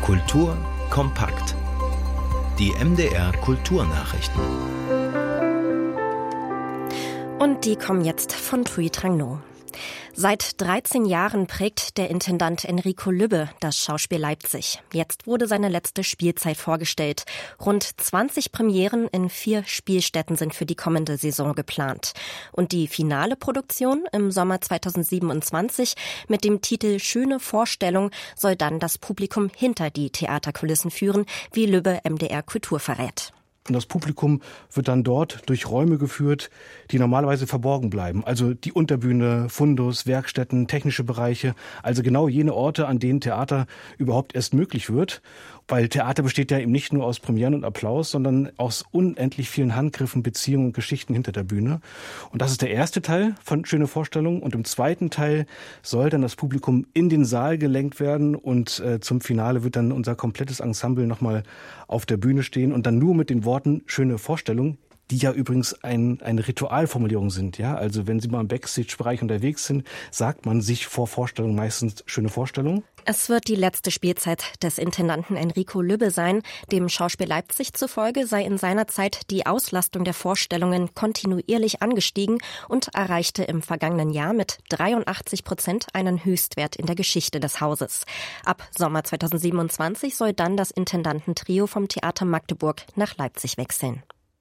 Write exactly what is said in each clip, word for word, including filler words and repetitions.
Kultur kompakt. Die M D R Kulturnachrichten. Und die kommen jetzt von Thuy Trang No. Seit dreizehn Jahren prägt der Intendant Enrico Lübbe das Schauspiel Leipzig. Jetzt wurde seine letzte Spielzeit vorgestellt. Rund zwanzig Premieren in vier Spielstätten sind für die kommende Saison geplant. Und die finale Produktion im Sommer zweitausendsiebenundzwanzig mit dem Titel Schöne Vorstellung soll dann das Publikum hinter die Theaterkulissen führen, wie Lübbe M D R Kultur verrät. Und das Publikum wird dann dort durch Räume geführt, die normalerweise verborgen bleiben. Also die Unterbühne, Fundus, Werkstätten, technische Bereiche. Also genau jene Orte, an denen Theater überhaupt erst möglich wird. Weil Theater besteht ja eben nicht nur aus Premieren und Applaus, sondern aus unendlich vielen Handgriffen, Beziehungen und Geschichten hinter der Bühne. Und das ist der erste Teil von Schöne Vorstellung. Und im zweiten Teil soll dann das Publikum in den Saal gelenkt werden. Und äh, zum Finale wird dann unser komplettes Ensemble nochmal auf der Bühne stehen und dann nur mit den Worten Schöne Vorstellung, die ja übrigens ein, eine Ritualformulierung sind. Ja, also wenn Sie mal im Backstage-Bereich unterwegs sind, sagt man sich vor Vorstellung meistens Schöne Vorstellung. Es wird die letzte Spielzeit des Intendanten Enrico Lübbe sein. Dem Schauspiel Leipzig zufolge sei in seiner Zeit die Auslastung der Vorstellungen kontinuierlich angestiegen und erreichte im vergangenen Jahr mit dreiundachtzig Prozent einen Höchstwert in der Geschichte des Hauses. Ab Sommer zweitausendsiebenundzwanzig soll dann das Intendantentrio vom Theater Magdeburg nach Leipzig wechseln.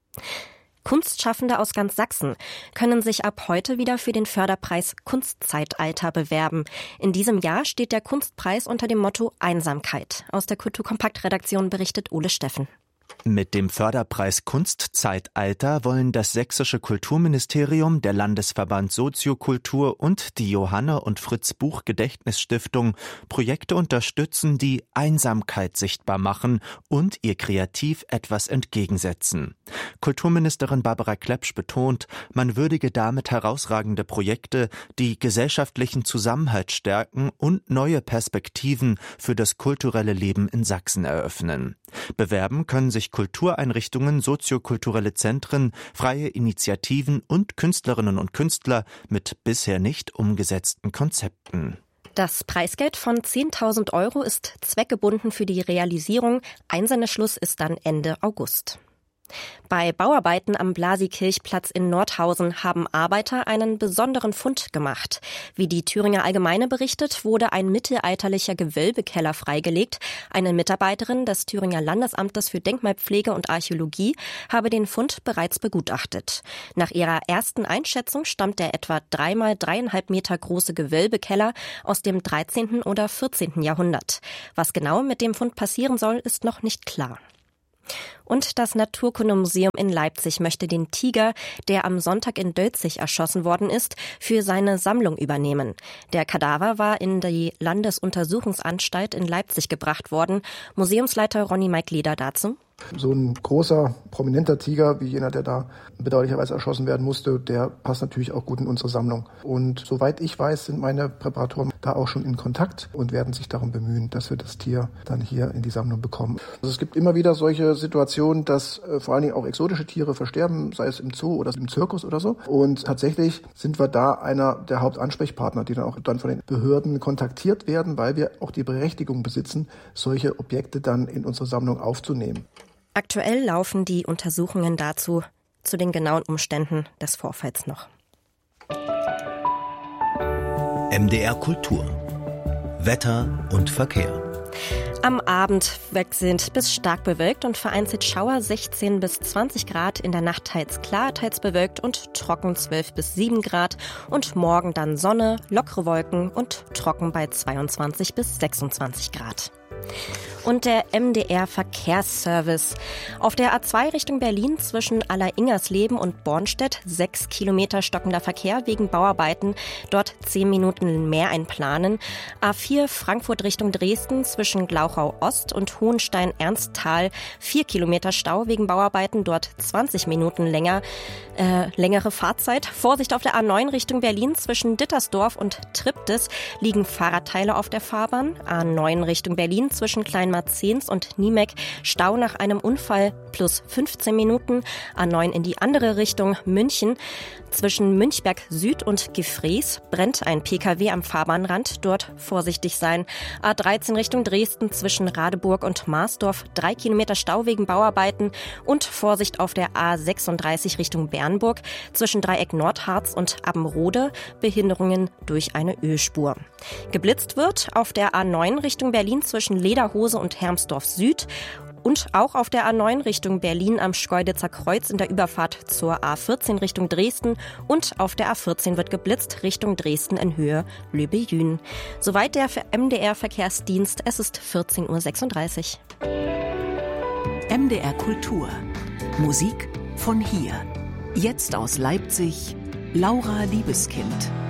Kunstschaffende aus ganz Sachsen können sich ab heute wieder für den Förderpreis Kunstzeitalter bewerben. In diesem Jahr steht der Kunstpreis unter dem Motto Einsamkeit. Aus der Kulturkompakt-Redaktion berichtet Ole Steffen. Mit dem Förderpreis Kunstzeitalter wollen das sächsische Kulturministerium, der Landesverband Soziokultur und die Johanne und Fritz Buch Gedächtnisstiftung Projekte unterstützen, die Einsamkeit sichtbar machen und ihr kreativ etwas entgegensetzen. Kulturministerin Barbara Klepsch betont, man würdige damit herausragende Projekte, die gesellschaftlichen Zusammenhalt stärken und neue Perspektiven für das kulturelle Leben in Sachsen eröffnen. Bewerben können sich Kultureinrichtungen, soziokulturelle Zentren, freie Initiativen und Künstlerinnen und Künstler mit bisher nicht umgesetzten Konzepten. Das Preisgeld von zehntausend Euro ist zweckgebunden für die Realisierung. Einsendeschluss ist dann Ende August. Bei Bauarbeiten am Blasikirchplatz in Nordhausen haben Arbeiter einen besonderen Fund gemacht. Wie die Thüringer Allgemeine berichtet, wurde ein mittelalterlicher Gewölbekeller freigelegt. Eine Mitarbeiterin des Thüringer Landesamtes für Denkmalpflege und Archäologie habe den Fund bereits begutachtet. Nach ihrer ersten Einschätzung stammt der etwa dreimal dreieinhalb Meter große Gewölbekeller aus dem dreizehnten oder vierzehnten Jahrhundert. Was genau mit dem Fund passieren soll, ist noch nicht klar. Und das Naturkundemuseum in Leipzig möchte den Tiger, der am Sonntag in Dölzig erschossen worden ist, für seine Sammlung übernehmen. Der Kadaver war in die Landesuntersuchungsanstalt in Leipzig gebracht worden. Museumsleiter Ronny Maikleder dazu. So ein großer, prominenter Tiger, wie jener, der da bedauerlicherweise erschossen werden musste, der passt natürlich auch gut in unsere Sammlung. Und soweit ich weiß, sind meine Präparatoren da auch schon in Kontakt und werden sich darum bemühen, dass wir das Tier dann hier in die Sammlung bekommen. Also es gibt immer wieder solche Situationen, dass äh, vor allen Dingen auch exotische Tiere versterben, sei es im Zoo oder im Zirkus oder so. Und tatsächlich sind wir da einer der Hauptansprechpartner, die dann auch dann von den Behörden kontaktiert werden, weil wir auch die Berechtigung besitzen, solche Objekte dann in unsere Sammlung aufzunehmen. Aktuell laufen die Untersuchungen dazu zu den genauen Umständen des Vorfalls noch. M D R Kultur. Wetter und Verkehr. Am Abend wechselnd bis stark bewölkt und vereinzelt Schauer sechzehn bis zwanzig Grad, in der Nacht teils klar, teils bewölkt und trocken zwölf bis sieben Grad und morgen dann Sonne, lockere Wolken und trocken bei zweiundzwanzig bis sechsundzwanzig Grad. Und der M D R-Verkehrsservice. Auf der A zwei Richtung Berlin zwischen Alleringersleben und Bornstedt sechs Kilometer stockender Verkehr wegen Bauarbeiten. Dort zehn Minuten mehr einplanen. A vier Frankfurt Richtung Dresden zwischen Glauchau Ost und Hohenstein-Ernsthal vier Kilometer Stau wegen Bauarbeiten. Dort zwanzig Minuten länger, äh, längere Fahrzeit. Vorsicht auf der A neun Richtung Berlin zwischen Dittersdorf und Triptis liegen Fahrradteile auf der Fahrbahn. A neun Richtung Berlin zwischen Kleinmachnow Pirmasens und Niemek. Stau nach einem Unfall plus fünfzehn Minuten. A neun in die andere Richtung München. Zwischen Münchberg Süd und Gefrees brennt ein Pkw am Fahrbahnrand. Dort vorsichtig sein. A dreizehn Richtung Dresden zwischen Radeburg und Marsdorf. Drei Kilometer Stau wegen Bauarbeiten. Und Vorsicht auf der A sechsunddreißig Richtung Bernburg. Zwischen Dreieck Nordharz und Abbenrode. Behinderungen durch eine Ölspur. Geblitzt wird auf der A neun Richtung Berlin zwischen Lederhose und Hermsdorf Süd. Und auch auf der A neun Richtung Berlin am Schkeuditzer Kreuz in der Überfahrt zur A vierzehn Richtung Dresden. Und auf der A vierzehn wird geblitzt Richtung Dresden in Höhe Löbejün. Soweit der M D R-Verkehrsdienst. Es ist vierzehn Uhr sechsunddreißig. M D R Kultur. Musik von hier. Jetzt aus Leipzig, Laura Liebeskind.